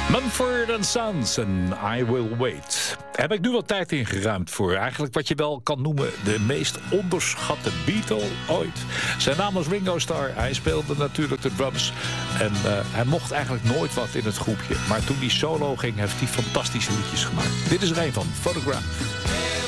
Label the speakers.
Speaker 1: Mumford & Sons en I Will Wait. Heb ik nu wat tijd ingeruimd voor eigenlijk wat je wel kan noemen de meest onderschatte Beatle ooit. Zijn naam was Ringo Starr. Hij speelde natuurlijk de drums. En hij mocht eigenlijk nooit wat in het groepje. Maar toen hij solo ging, heeft hij fantastische liedjes gemaakt. Dit is er een van, Photograph.